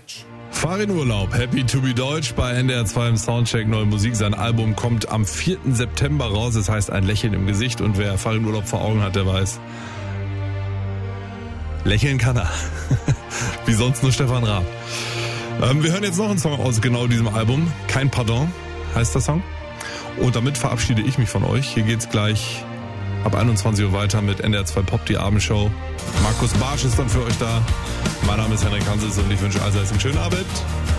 Farin Urlaub, Happy to be Deutsch bei NDR 2 im Soundcheck. Neue Musik, sein Album kommt am 4. September raus. Das heißt ein Lächeln im Gesicht. Und wer Farin Urlaub vor Augen hat, der weiß, lächeln kann er. Wie sonst nur Stefan Raab. Wir hören jetzt noch einen Song aus genau diesem Album. Kein Pardon heißt der Song. Und damit verabschiede ich mich von euch. Hier geht's gleich ab 21 Uhr weiter mit NDR 2 Pop, die Abendshow. Markus Bartsch ist dann für euch da. Mein Name ist Henrik Hanses und ich wünsche allseits einen schönen Abend.